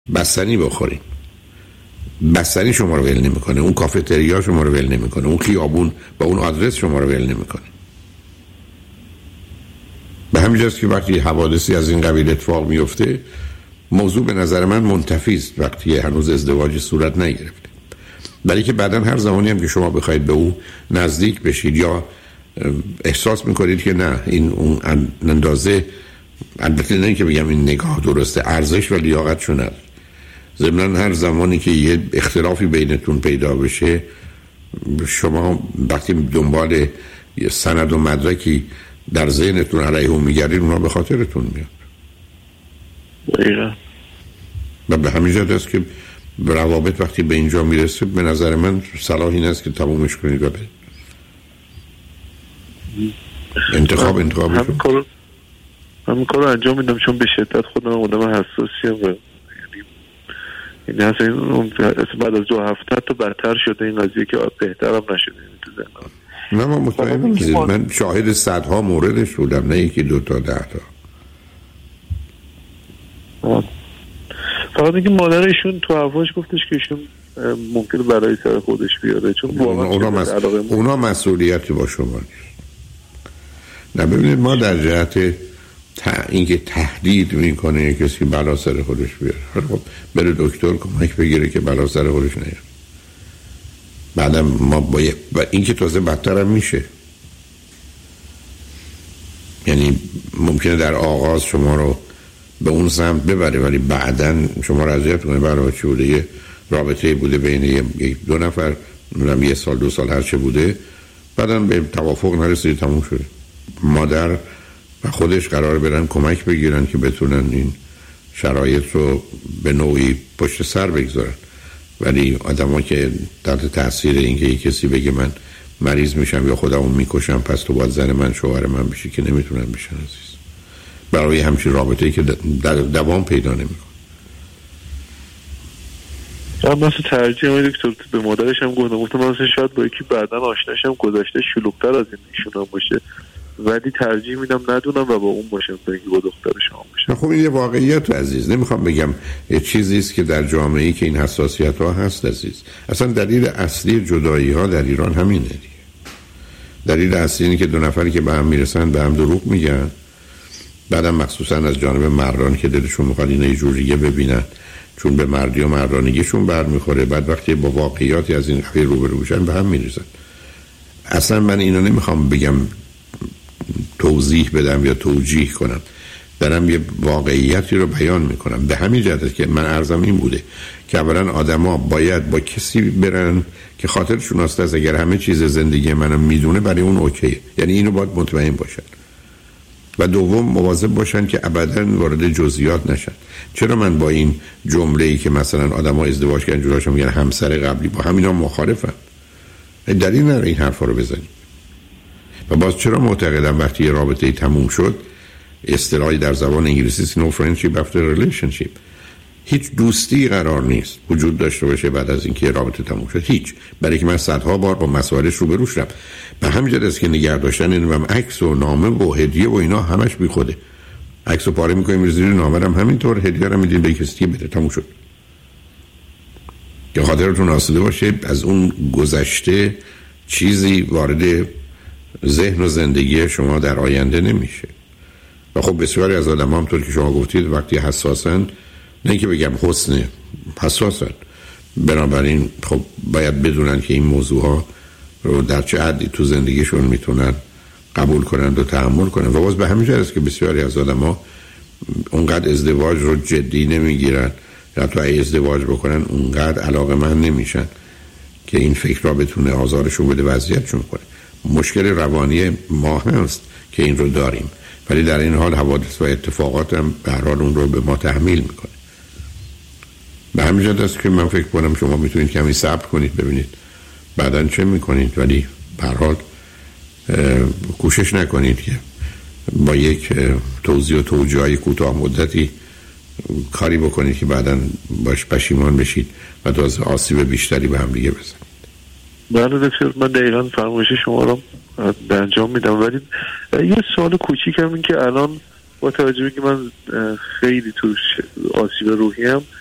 بستنی بخورین. بستنی شما رو ول نمیکنه، اون کافتریا شما رو ول نمیکنه، اون خیابون با اون آدرس شما رو ول نمیکنه. به همین جاست که وقتی حوادثی از این قبیل اتفاق میفته، موضوع به نظر من منتفی است وقتی هنوز ازدواج صورت نگرفته. ولی که بعداً هر زمانی هم که شما بخواید به او نزدیک بشید یا احساس میکنید که نه این اون اندازه، البته نه که بگم این نگاه درسته، ارزش و لیاقتشو نداره. ضمناً هر زمانی که یه اختلافی بینتون پیدا بشه، شما وقتی دنبال یه سند و مدرکی در ذهنتون علیه اون میگردید، اونا به خاطرتون میاد. دقیقا. و به همین جهت است که روابط وقتی به اینجا میرسه، به نظر من صلاح این است که تمومش کنید و برید. انتخاب همین کار رو انجام میدم، چون به شدت خودم آدم حساسیم و یعنی اصلا بعد از 2 هفته تو بدتر شده این قضیه که بهترم نشده تو ذهنم. نه من مطمئن نیستم، من شاهد صدها موردش بودم، نه یکی 2 تا 10 تا. فقط اینکه مادرشون تو حرفاش گفتش که ایشون ممکنه برای سر خودش بیاره، چون اونا مسئولیتی با شما نیست. نه ببینید، ما در جهت اینکه تهدید میکنه کسی بلا سر خودش بیاره، خب بره دکتر کمک بگیره که بلا سر خودش نیاره. بعدم ما باید، و اینکه تازه بدتر هم میشه، یعنی ممکنه در آغاز شما رو به اون سمت ببره ولی بعداً شما رو اذیت کنه. برای چی بوده؟ یه رابطه بوده بین 2 نفر، مثلا 1 سال 2 سال هر چه بوده، بعداً به توافق نرسید، تموم شده. مادر و خودش قرار برن کمک بگیرن که بتونن این شرایط رو به نوعی پشت سر بگذارن. ولی آدم‌ها که تحت تاثیر اینکه یک کسی بگه من مریض میشم یا خودمو میکشم پس تو باید زن من شوهر من بشی، که نمیتونن بشن عزیز. برای همچین رابطه‌ای که دوام پیدا نمیکنه. مثلا ترجیح میدم دکتر به مادرش هم گفتم مثلا شاید با یکی بعداً آشناشم گذشته شلوغ‌تر از این ایشون هم باشه، ولی ترجیح میدم ندونم و با اون باشم تا اینکه با دختر شما باشم. خب این یه واقعیت عزیز، نمیخوام بگم یه چیزی است که در جامعه‌ای که این حساسیت ها هست عزیز. اصلا دلیل اصلی جدایی ها در ایران همینه دیگه. دلیل اصلی اینه که 2 نفری که به هم میرسن به هم دروغ میگن، بعدم مخصوصا از جانب مردان که دلشون میخواد اینا یه جوریه ببینن چون به مردی و مردانگیشون برمیخوره، بعد وقتی با واقعیاتی از این قبیل روبرو میشن به هم میریزن. اصلا من اینو نمیخوام بگم توضیح بدم یا توجیه کنم، دارم یه واقعیتی رو بیان میکنم. به همین جهت که من عرضم این بوده که اولا آدما باید با کسی برن که خاطرشون است اگر همه چیز زندگی منو میدونه برای اون اوکیه، یعنی اینو باید مطمئن باشن. و دوم مواظب باشن که ابداً وارد جزئیات نشن. چرا من با این جمله‌ای که مثلا آدما ازدواج کردن جلوشون میگن همسر قبلی، با همینا مخالفم؟ دلیل نداره این حرفا رو بزنید. و باز چرا معتقدم وقتی یه رابطه تموم شد، اصطلاحی در زبان انگلیسی no friendship after relationship، هیچ دوستی قرار نیست وجود داشته باشه بعد از اینکه رابطه تموم شد. هیچ. برای که من صدها بار با مسائلش روبرو شدم. به همین جهت است که نگه داشتن اینم عکس و نامه و هدیه و اینا همش بیخوده. عکسو پاره می‌کنیم زیر نامه هم همینطور، هدیه رو میدیم به کسی بده، تموم شد. که خاطرتون آسوده باشه از اون گذشته چیزی وارد ذهن و زندگی شما در آینده نمیشه. و خب بسیاری از آدم همطور که شما گفتید وقتی حساسن، نه که بگم حسنه، حساسن، بنابراین خب باید بدونن که این موضوع ها رو در چه حدی تو زندگیشون میتونن قبول کنند و تحمل کنند. و باز به همین جهت است که بسیاری از آدم ها اونقدر ازدواج رو جدی نمیگیرن یا تو ای ازدواج بکنن اونقدر علاقه‌مند نمیشن که این فکر را بتونه آزارشون بده و اذیتشون کنه. مشکل روانی ما هست که این رو داریم، ولی در این حال حوادث و اتفاقات هم به هر حال اون رو به ما تحمیل میکنه. به همین جهت است که من فکر کنم شما میتونید کمی صبر کنید ببینید بعداً چه میکنید، ولی به هر حال کوشش نکنید که با یک توضیح و توجیه کوتاه مدتی کاری بکنید که بعداً باش پشیمان بشید و تازه آسیب بیشتری به هم دیگه بزنید. بله دکتر، من دقیقاً فرمایش شما رو انجام میدم، ولی یه سوال کوچیکم این که الان با توجه به که من خیلی تو آسیب روحی ام،